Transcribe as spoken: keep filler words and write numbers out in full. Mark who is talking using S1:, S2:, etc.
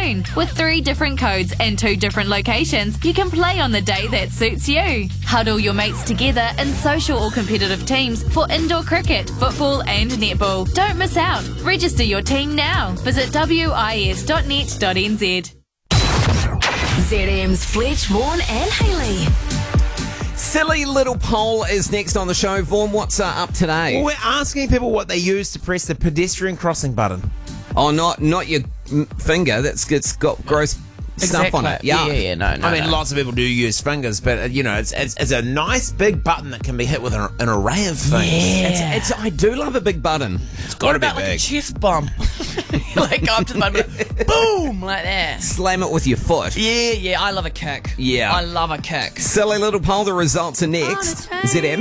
S1: soon. With three different codes and two different locations, you can play on the day that suits you. Huddle your mates together in social or competitive teams for indoor cricket, football and netball. Don't miss out. Register your team now. Visit w i s dot net dot n z.
S2: Z M's Fletch, Vaughan and Hayley.
S3: Silly little poll is next on the show. Vaughan, what's uh, up today?
S4: Well, we're asking people what they use to press the pedestrian crossing button.
S3: Oh, not not your mm, finger. That's it's got gross stuff on it.
S5: Yeah, yeah, yeah. No, no.
S4: I mean,
S5: no.
S4: lots of people do use fingers, but uh, you know, it's, it's it's a nice big button that can be hit with an, an array of things.
S5: Yeah.
S3: It's, it's I do love a big button.
S4: It's
S5: What
S4: got to be
S5: about like a
S4: big.
S5: chest bump? Like go up to the button, boom, like that.
S3: Slam it with your foot.
S5: Yeah, yeah. I love a kick.
S3: Yeah.
S5: I love a kick.
S3: Silly little poll. The results are next. Z M.